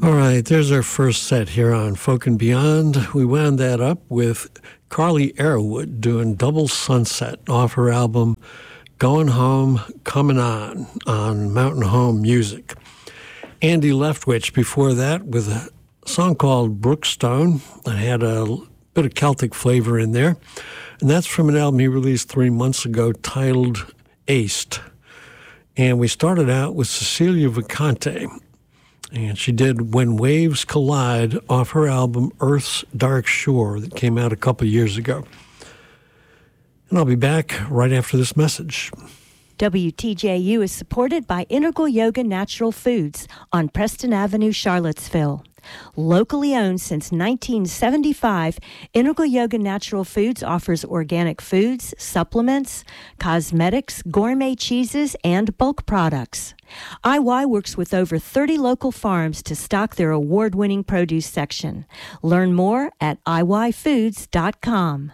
All right, there's our first set here on Folk and Beyond. We wound that up with Carly Arrowood doing Double Sunset off her album Going Home, Coming on Mountain Home Music. Andy Leftwich before that with a song called Brookstone that had a bit of Celtic flavor in there. And that's from an album he released 3 months ago titled Aced. And we started out with Cecilia Vicante. And she did When Waves Collide off her album Earth's Dark Shore that came out a couple years ago. And I'll be back right after this message. WTJU is supported by Integral Yoga Natural Foods on Preston Avenue, Charlottesville. Locally owned since 1975, Integral Yoga Natural Foods offers organic foods, supplements, cosmetics, gourmet cheeses, and bulk products. IY works with over 30 local farms to stock their award-winning produce section. Learn more at iyfoods.com.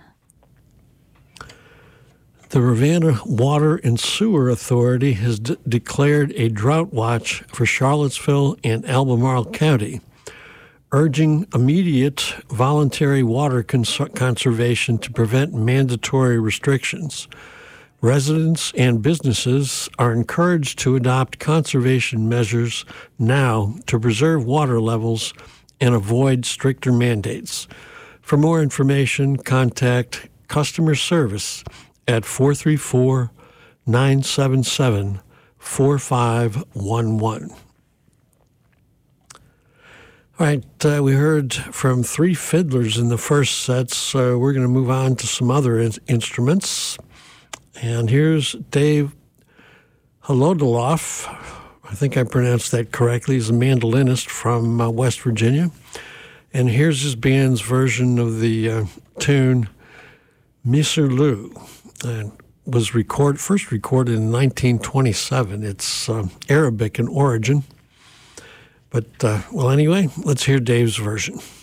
The Ravenna Water and Sewer Authority has declared a drought watch for Charlottesville and Albemarle County, urging immediate voluntary water conservation to prevent mandatory restrictions. Residents and businesses are encouraged to adopt conservation measures now to preserve water levels and avoid stricter mandates. For more information, contact customer service at 434-977-4511. All right, we heard from three fiddlers in the first set, so we're going to move on to some other instruments. And here's Dave Holodoloff. I think I pronounced that correctly. He's a mandolinist from West Virginia. And here's his band's version of the tune Misirlou. And was first recorded in 1927. It's Arabic in origin. But, well, anyway, let's hear Dave's version.